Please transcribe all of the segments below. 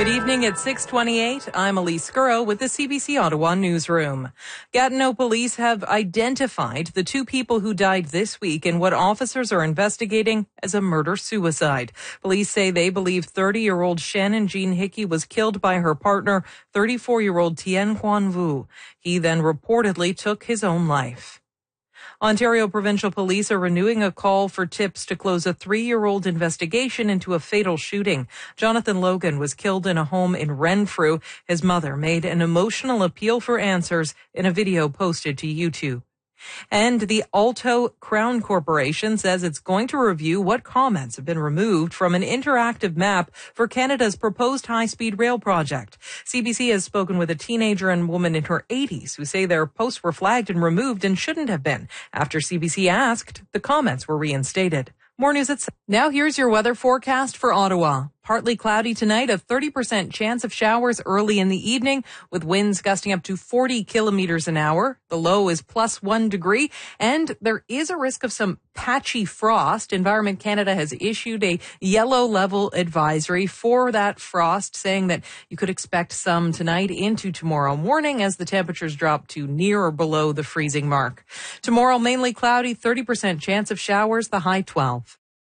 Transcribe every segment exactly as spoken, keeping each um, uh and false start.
Good evening at six twenty-eight. I'm Elise Scurro with the C B C Ottawa Newsroom. Gatineau police have identified the two people who died this week in what officers are investigating as a murder-suicide. Police say they believe thirty-year-old Shannon Jean Hickey was killed by her partner, thirty-four-year-old Tien Quan Vu. He then reportedly took his own life. Ontario Provincial Police are renewing a call for tips to close a three-year-old investigation into a fatal shooting. Jonathan Logan was killed in a home in Renfrew. His mother made an emotional appeal for answers in a video posted to YouTube. And the Alto Crown Corporation says it's going to review what comments have been removed from an interactive map for Canada's proposed high-speed rail project. C B C has spoken with a teenager and woman in her eighties who say their posts were flagged and removed and shouldn't have been. After C B C asked, the comments were reinstated. More news at seven. Now here's your weather forecast for Ottawa. Partly cloudy tonight, a thirty percent chance of showers early in the evening with winds gusting up to forty kilometers an hour. The low is plus one degree and there is a risk of some patchy frost. Environment Canada has issued a yellow level advisory for that frost, saying that you could expect some tonight into tomorrow morning as the temperatures drop to near or below the freezing mark. Tomorrow, mainly cloudy, thirty percent chance of showers, the high twelve.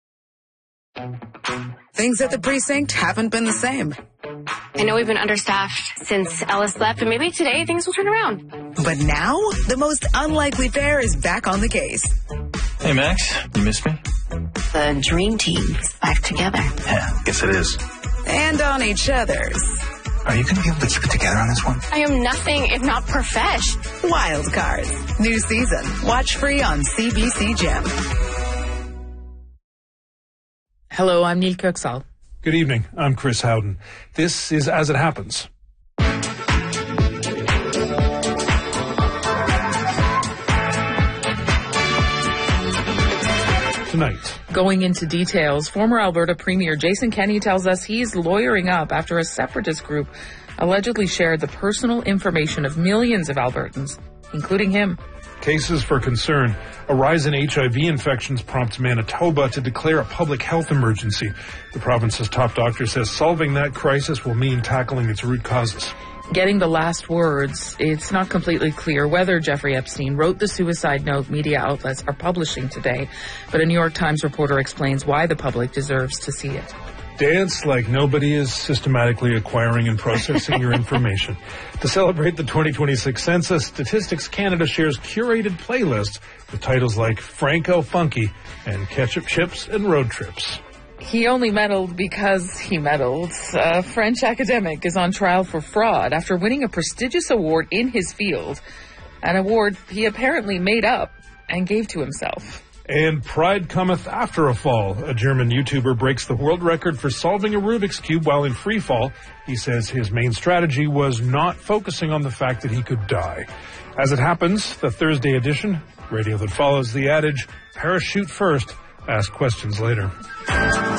Things at the precinct haven't been the same. I know we've been understaffed since Ellis left, but maybe today things will turn around. But now, the most unlikely pair is back on the case. Hey, Max, you missed me? The dream team is back together. Yeah, guess it is. And on each other's. Are you going to be able to keep it together on this one? I am nothing if not profesh. Wild Cards. New season. Watch free on C B C Gem. Hello, I'm Neil Kirksall. Good evening. I'm Chris Howden. This is As It Happens. Tonight. Going into details, former Alberta Premier Jason Kenney tells us he's lawyering up after a separatist group allegedly shared the personal information of millions of Albertans, including him. Cases for concern. A rise in H I V infections prompts Manitoba to declare a public health emergency. The province's top doctor says solving that crisis will mean tackling its root causes. Getting the last words, it's not completely clear whether Jeffrey Epstein wrote the suicide note media outlets are publishing today, but a New York Times reporter explains why the public deserves to see it. Dance like nobody is systematically acquiring and processing your information. To celebrate the twenty twenty-six census, Statistics Canada shares curated playlists with titles like Franco Funky and Ketchup Chips and Road Trips. He only meddled because he meddled. A French academic is on trial for fraud after winning a prestigious award in his field, an award he apparently made up and gave to himself. And pride cometh after a fall. A German YouTuber breaks the world record for solving a Rubik's Cube while in free fall. He says his main strategy was not focusing on the fact that he could die. As it happens, the Thursday edition, radio that follows the adage, parachute first, ask questions later.